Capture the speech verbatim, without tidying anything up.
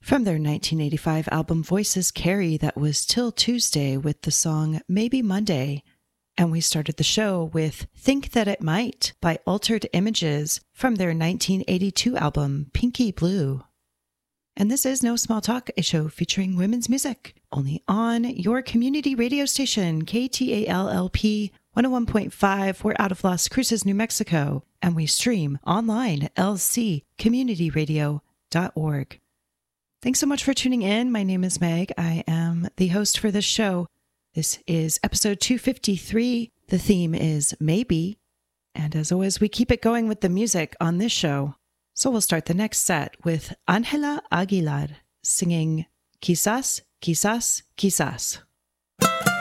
From their nineteen eighty-five album Voices Carry, that was Till Tuesday with the song Maybe Monday. And we started the show with Think That It Might by Altered Images from their nineteen eighty-two album Pinky Blue. And this is No Small Talk, a show featuring women's music, only on your community radio station, K T A L L P one oh one point five. We're out of Las Cruces, New Mexico, and we stream online, l c community radio dot org. Thanks so much for tuning in. My name is Meg. I am the host for this show. This is episode two fifty-three. The theme is Maybe. And as always, we keep it going with the music on this show. So we'll start the next set with Ángela Aguilar singing Quizás, Quizás, Quizás.